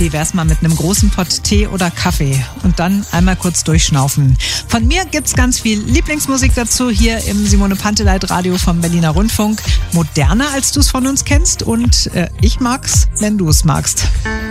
Wie wär's mal mit einem großen Pott Tee oder Kaffee und dann einmal kurz durchschnaufen. Von mir gibt's ganz viel Lieblingsmusik dazu hier im Simone Panteleit Radio vom Berliner Rundfunk. Moderner, als du es von uns kennst, und ich mag's, wenn du es magst.